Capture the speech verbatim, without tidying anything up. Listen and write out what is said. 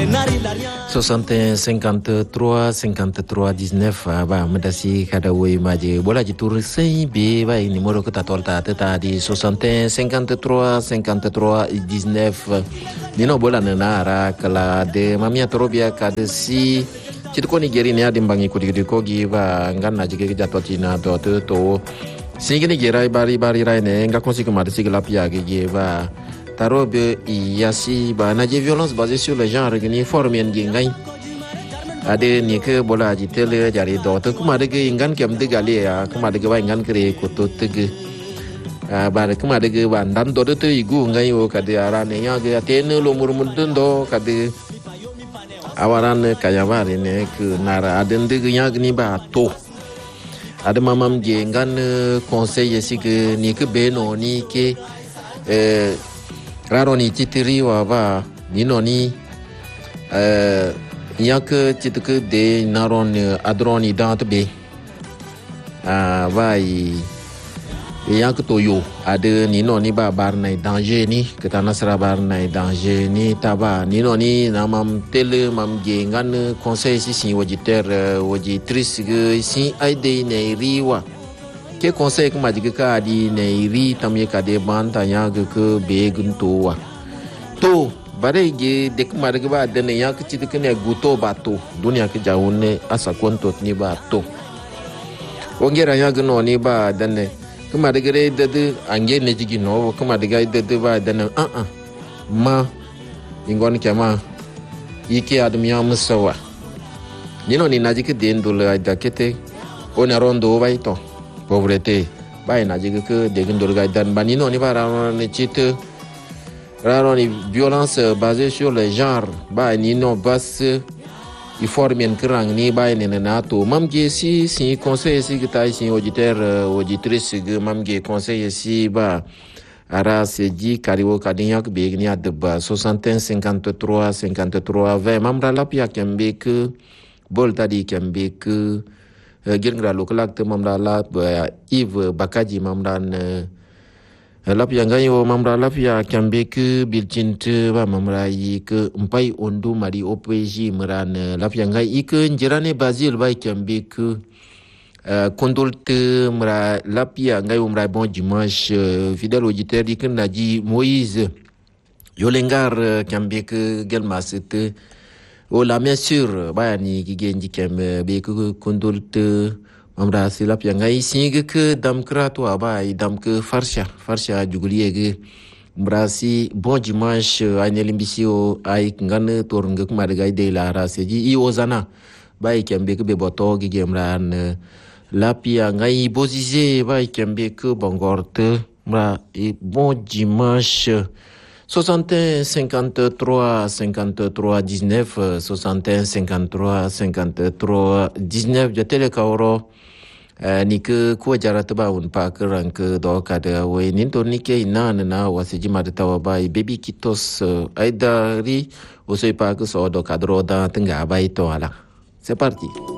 soixante et un cinquante-trois cinquante-trois dix-neuf ba madasi kada woy maje bola ji tour sey be ba numéro ko ta tolta ta di soixante et un cinquante-trois cinquante-trois dix-neuf nino bola na ara kala de mamia torobia kada si ci ko ni geri ne adi bangi ko di ko gi ba nganna ji ke jatoti na to to singini gerai bari bari rai ne nga konsi ko madasi la pia ge ba tarobe yasi ba na violence basée sur le genre ni forme en gingai ade ni ke bola ji tele jari do to kuma de ngan kem de gale ya kuma de ba ngan kre ko to tege ba de kuma de ba dan do to igu ngai o kade ara ne ya ge atene lo murmun do kade awaran kaya bare ne ke nara aden de nya ni ba to ade mamam je ngan conseil si ke ni ke beno ni ke eh Raroni titiri wa ba ninoni eh yak titke de naron adroni dant be ah vai yak toyo ade ninoni ba bar na danger ni kata nasra bar na danger ni taba ninoni namam tele mam gengan conseil si si auditeur auditrice si aide ne riwa ke conseil kuma diga ka di ne ri tamye ka de banta ya ga ke be gunto wa to bare ge de kuma diga ba de ne ya ka ci de ne guto ba to duniya ka jawune asa konto ni ba to wongera ya ga no ni ba de ne kuma diga de de ange ne jigi no kuma diga de de ba de ne a a ma ingon kema yike adam ya musawa ni no ni naji ke de ndul da kete ona rondo ba ito pauvreté ba ina jiga ke de gendorga dan banino ni bara ne chite raro ni violence basée sur le genre ba ni no bas i formen krang ni ba ni na to mamge si si conseil si kita si auditeur auditrice ge mamge conseil si ba ara se di kariwo kadinyak be ni adba soixante et un cinquante-trois cinquante-trois vingt mamra la pia kembe ke bolta di kembe ke girngra lokalak te mamra la Yves Bakaji mamran lapia ngayo mamra lapia kambe ke bilcinte ba mamra yi ke mpai ondu mari opg meran lapia ngai ke njirane Bazil ba kambe ke condolte mra lapia ngai umra bon dimanche fidèle auditeur di ke naji Moïse Yolengar kambe ke gelmasete o la bien sûr ba ni gigenji kem be ku kondolte mamra silap yang ai singe ke damkra to ba dam ke farsha farsha juguliye ge mbrasi bon dimanche ane limbisio ai ngane tornge kuma de gaide la raseji i ozana ba kem be ke be boto gigemran la pia ngai bozize ba kem be ke bongorte mra e bon dimanche soixante et un cinquante-trois cinquante-trois dix-neuf soixante et un cinquante-trois cinquante-trois dix-neuf de telekauro ni ke ko jarata ba un pa kerang ke do kada we nin to ni ke ina na wasiji ma ta wa bai baby kitos aida ri o se pa ke so do kadro da tenga bai to ala c'est parti.